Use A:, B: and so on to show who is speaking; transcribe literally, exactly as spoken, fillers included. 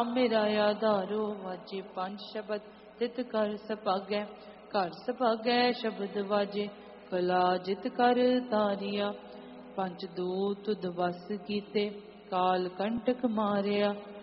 A: ਮੇਰਾ ਆਧਾਰੋ ਵਾਜੇ ਪੰਜ ਸ਼ਬਦ ਤਿਤ ਕਰ ਸਭਾਗੈ। ਘਰ ਸਭਾਗੈ ਸ਼ਬਦ ਵਾਜੇ ਕਲਾ ਜਿਤ ਕਰ ਤਾਰੀਆ। ਪੰਜ ਦੂਤ ਤੁਧ ਵਸ ਕੀਤੇ ਕਾਲ ਕੰਟਕ ਮਾਰਿਆ।